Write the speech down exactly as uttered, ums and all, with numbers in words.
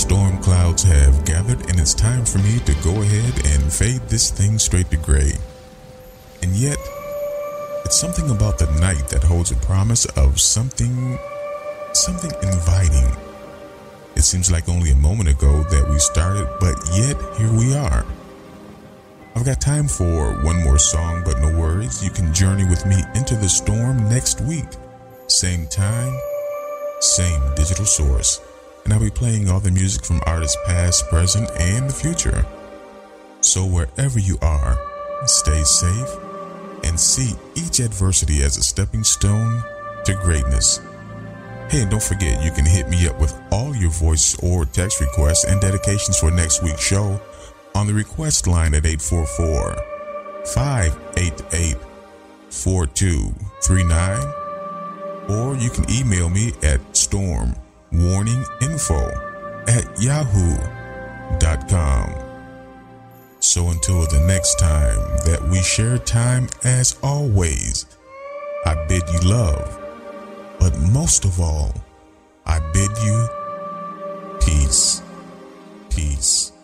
storm clouds have gathered, and it's time for me to go ahead and fade this thing straight to gray. And yet, it's something about the night that holds a promise of something, something inviting. It seems like only a moment ago that we started, but yet here we are. I've got time for one more song, but no worries. You can journey with me into the storm next week. Same time, same digital source. And I'll be playing all the music from artists past, present, and the future. So wherever you are, stay safe and see each adversity as a stepping stone to greatness. Hey, and don't forget, you can hit me up with all your voice or text requests and dedications for next week's show on the request line at eight four four, five eight eight, four two three nine, or you can email me at stormwarninginfo at yahoo dot com. So until the next time that we share time, as always, I bid you love, but most of all, I bid you peace, peace.